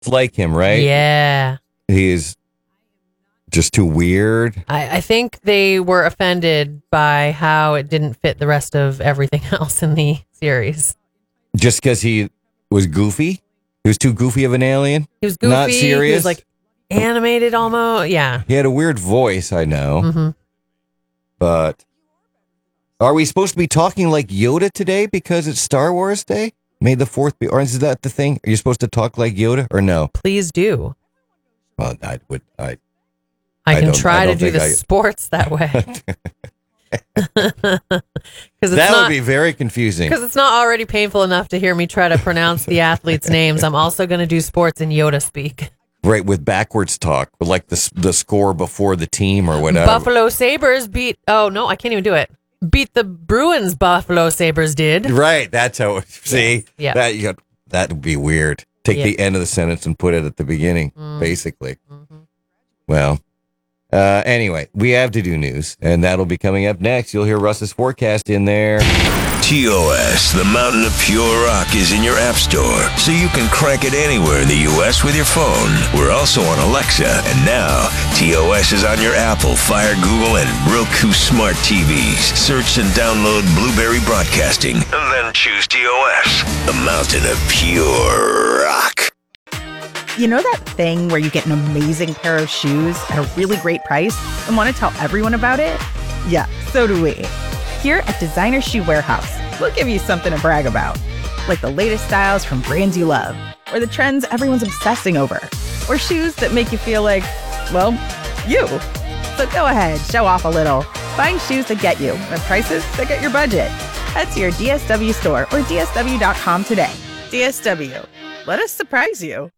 like him, right? Yeah. He's just too weird. I think they were offended by how it didn't fit the rest of everything else in the series. Just because he was goofy? He was too goofy of an alien? He was goofy. Not serious? He was like animated almost. Yeah. He had a weird voice, I know. Mm-hmm. But are we supposed to be talking like Yoda today because it's Star Wars Day? May the 4th be, or is that the thing? Are you supposed to talk like Yoda or no? Please do. Well, I can try to do the sports that way. That would be very confusing. Because it's not already painful enough to hear me try to pronounce the athletes' names. I'm also going to do sports in Yoda speak. Right, with backwards talk, with like the score before the team or whatever. Buffalo Sabres beat, oh no, I can't even do it. Beat the Bruins, Buffalo Sabres did. Right, that's how, see? Yeah. That would be weird. Take the end of the sentence and put it at the beginning, basically. Mm-hmm. Well, anyway, we have to do news, and that'll be coming up next. You'll hear Russ's forecast in there. TOS, the Mountain of Pure Rock, is in your app store, so you can crank it anywhere in the U.S. with your phone. We're also on Alexa, and now TOS is on your Apple, Fire, Google, and Roku smart TVs. Search and download Blueberry Broadcasting, and then choose TOS, the Mountain of Pure Rock. You know that thing where you get an amazing pair of shoes at a really great price and want to tell everyone about it? Yeah, so do we. Here at Designer Shoe Warehouse, we'll give you something to brag about, like the latest styles from brands you love, or the trends everyone's obsessing over, or shoes that make you feel like, well, you. So go ahead, show off a little. Find shoes that get you at prices that get your budget. Head to your DSW store or DSW.com today. DSW, let us surprise you.